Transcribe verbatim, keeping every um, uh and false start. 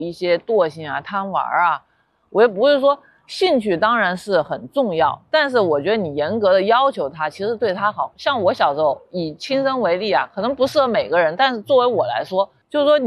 一些惰性啊、贪玩啊。我也不是说兴趣当然是很重要，但是我觉得你严格的要求他，其实对他好。像我小时候以轻生为例啊，可能不适合每个人，但是作为我来说，就是说你